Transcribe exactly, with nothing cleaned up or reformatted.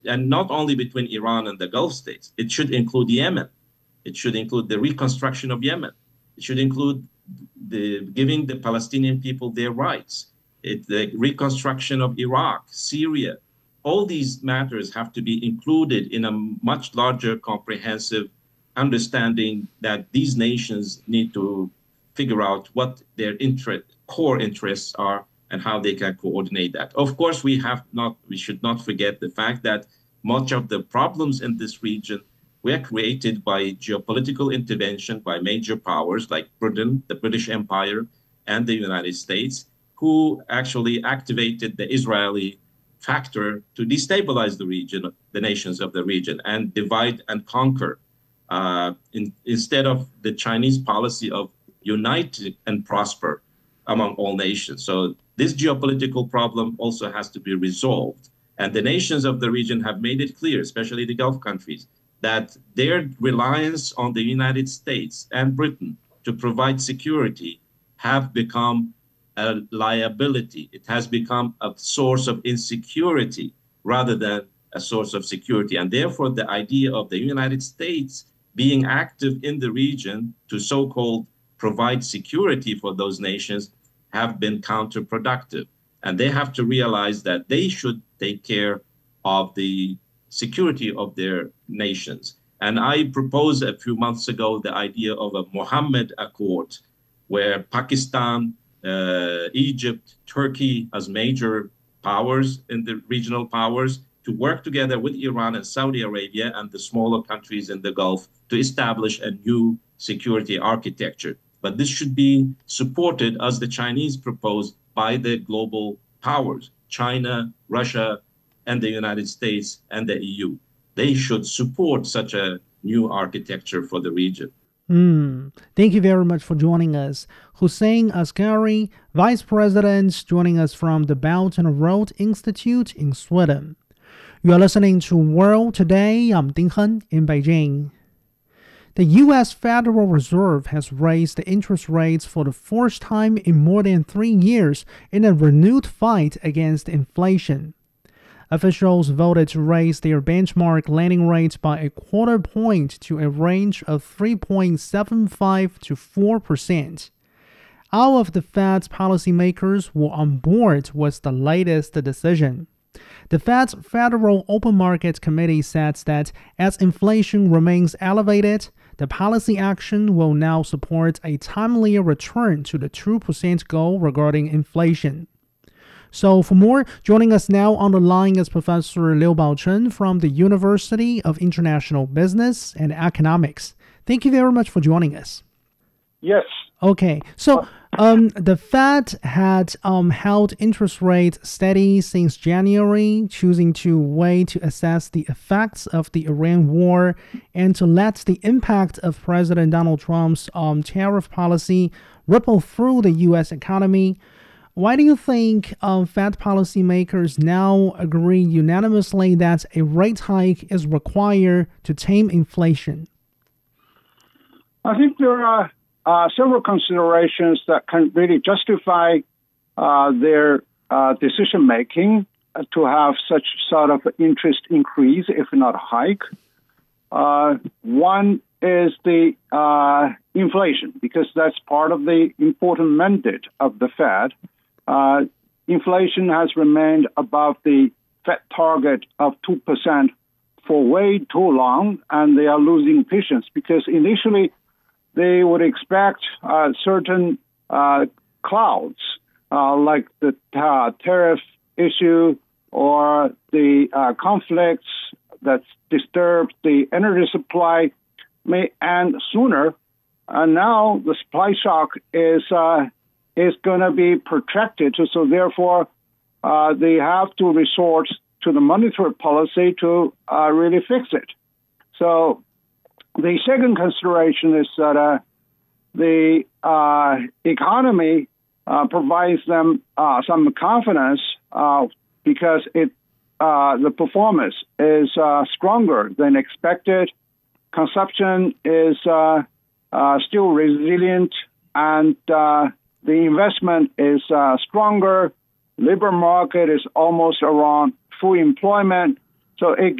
and not only between Iran and the Gulf states. It should include Yemen. It should include the reconstruction of Yemen. It should include the giving the Palestinian people their rights. It, the reconstruction of Iraq, Syria. All these matters have to be included in a much larger, comprehensive understanding that these nations need to figure out what their interest, core interests are and how they can coordinate that. Of course, we have not, we should not forget the fact that much of the problems in this region were created by geopolitical intervention by major powers like Britain, the British Empire, and the United States, who actually activated the Israeli factor to destabilize the region, the nations of the region, and divide and conquer, uh, in, instead of the Chinese policy of unite and prosper among all nations. So this geopolitical problem also has to be resolved. And the nations of the region have made it clear, especially the Gulf countries, that their reliance on the United States and Britain to provide security have become a liability. It has become a source of insecurity rather than a source of security. And therefore, the idea of the United States being active in the region to so-called provide security for those nations have been counterproductive. And they have to realize that they should take care of the security of their nations. And I proposed a few months ago the idea of a Mohammed Accord, where Pakistan, uh, Egypt, Turkey, as major powers in the regional powers, to work together with Iran and Saudi Arabia and the smaller countries in the Gulf to establish a new security architecture. But this should be supported, as the Chinese proposed, by the global powers, China, Russia, and the United States and the E U. They should support such a new architecture for the region. Mm. Thank you very much for joining us. Hussein Askari, Vice President, joining us from the Belt and Road Institute in Sweden. You are listening to World Today. I'm Ding Hen in Beijing. The U S Federal Reserve has raised the interest rates for the first time in more than three years in a renewed fight against inflation. Officials voted to raise their benchmark lending rate by a quarter point to a range of three point seven five to four percent. All of the Fed's policymakers were on board with the latest decision. The Fed's Federal Open Market Committee said that as inflation remains elevated, the policy action will now support a timelier return to the two percent goal regarding inflation. So for more, joining us now on the line is Professor Liu Baochen from the University of International Business and Economics. Thank you very much for joining us. Yes. Okay, so um, the Fed had um, held interest rates steady since January, choosing to wait to assess the effects of the Iran war and to let the impact of President Donald Trump's um, tariff policy ripple through the U S economy. Why do you think um, Fed policymakers now agree unanimously that a rate hike is required to tame inflation? I think there are uh, several considerations that can really justify uh, their uh, decision-making to have such sort of interest increase, if not hike. Uh, one is the uh, inflation, because that's part of the important mandate of the Fed. Uh, inflation has remained above the Fed target of two percent for way too long, and they are losing patience because initially they would expect uh, certain uh, clouds, uh, like the uh, tariff issue or the uh, conflicts that disturbed the energy supply, may end sooner. And now the supply shock is uh, is going to be protracted. So therefore, uh, they have to resort to the monetary policy to uh, really fix it. So the second consideration is that uh, the uh, economy uh, provides them uh, some confidence uh, because it uh, the performance is uh, stronger than expected. Consumption is uh, uh, still resilient, and uh, the investment is uh, stronger. Labor market is almost around full employment. So it